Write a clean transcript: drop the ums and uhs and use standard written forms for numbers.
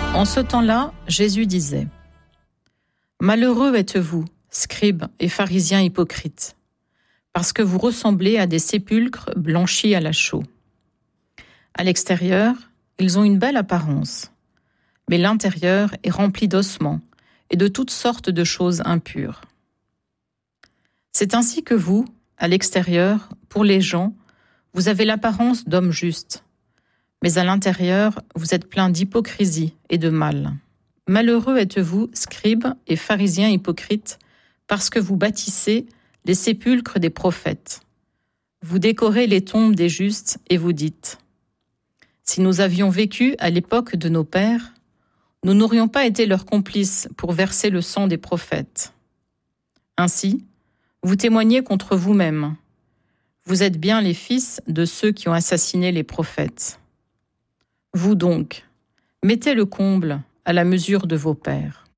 En ce temps-là, Jésus disait : « Malheureux êtes-vous, scribes et pharisiens hypocrites, parce que vous ressemblez à des sépulcres blanchis à la chaux. À l'extérieur, ils ont une belle apparence, mais l'intérieur est rempli d'ossements et de toutes sortes de choses impures. C'est ainsi que vous, à l'extérieur, pour les gens, vous avez l'apparence d'hommes justes, mais à l'intérieur, vous êtes plein d'hypocrisie et de mal. Malheureux êtes-vous, scribes et pharisiens hypocrites, parce que vous bâtissez les sépulcres des prophètes. Vous décorez les tombes des justes et vous dites : si nous avions vécu à l'époque de nos pères, nous n'aurions pas été leurs complices pour verser le sang des prophètes. Ainsi, vous témoignez contre vous-même. Vous êtes bien les fils de ceux qui ont assassiné les prophètes. Vous donc, mettez le comble à la mesure de vos pères.